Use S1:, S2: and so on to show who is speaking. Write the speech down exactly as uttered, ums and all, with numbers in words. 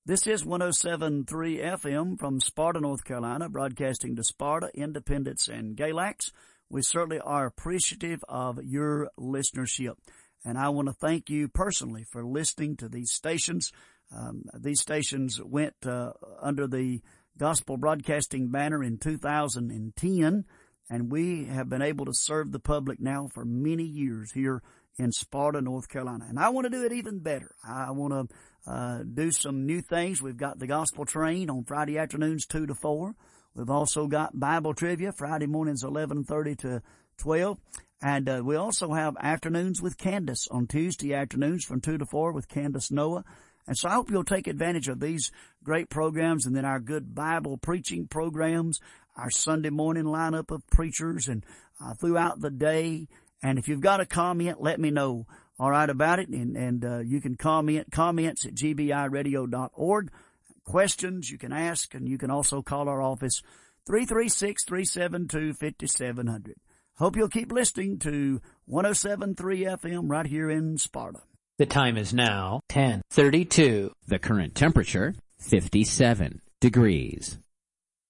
S1: This is one oh seven point three F M from Sparta, North Carolina, broadcasting to Sparta, Independence, and Galax. We certainly are appreciative of your listenership, and I want to thank you personally for listening to these stations. Um, these stations went uh, under the Gospel Broadcasting banner in two thousand ten, and we have been able to serve the public now for many years here in Sparta, North Carolina. And I want to do it even better. I want to uh, do some new things. We've got the Gospel Train on Friday afternoons two to four. We've also got Bible Trivia Friday mornings eleven thirty to twelve. And uh, we also have Afternoons with Candace on Tuesday afternoons from two to four with Candace Noah. And so I hope you'll take advantage of these great programs, and then our good Bible preaching programs, our Sunday morning lineup of preachers, and uh, throughout the day. And if you've got a comment, let me know, all right, about it. And, and uh, you can comment, comments at g b i radio dot org. Questions you can ask, and you can also call our office, three three six, three seven two, five seven zero zero. Hope you'll keep listening to one oh seven point three F M right here in Sparta.
S2: The time is now ten thirty-two.
S3: The current temperature, fifty-seven degrees.